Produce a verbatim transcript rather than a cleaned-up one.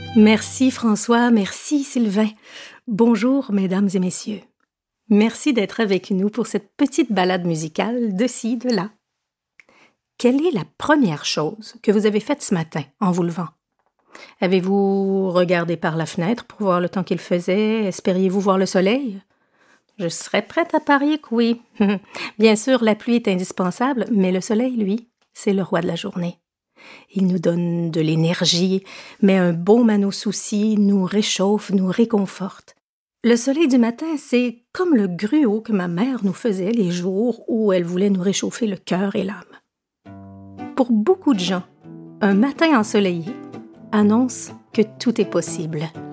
Merci François, merci Sylvain. Bonjour mesdames et messieurs. Merci d'être avec nous pour cette petite balade musicale de ci, de là. Quelle est la première chose que vous avez faite ce matin en vous levant? Avez-vous regardé par la fenêtre pour voir le temps qu'il faisait? Espériez-vous voir le soleil? Je serais prête à parier que oui. Bien sûr, la pluie est indispensable, mais le soleil, lui, c'est le roi de la journée. Il nous donne de l'énergie, met un baume à nos soucis, nous réchauffe, nous réconforte. Le soleil du matin, c'est comme le gruau que ma mère nous faisait les jours où elle voulait nous réchauffer le cœur et l'âme. Pour beaucoup de gens, un matin ensoleillé annonce que tout est possible.